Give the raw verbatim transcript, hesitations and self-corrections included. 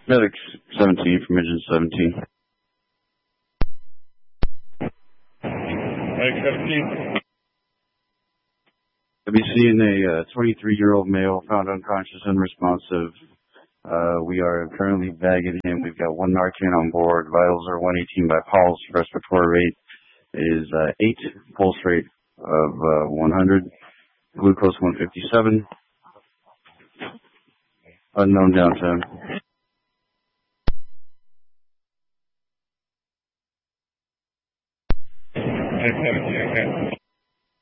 Medic seventeen from Engine seventeen. Medic seventeen. I'll be seeing a twenty-three-year-old male found unconscious and unresponsive. Uh, we are currently bagging him. We've got one Narcan on board. Vitals are one eighteen by pulse. Respiratory rate is uh, eight. Pulse rate of uh, one hundred. Glucose one fifty-seven. Unknown downtime.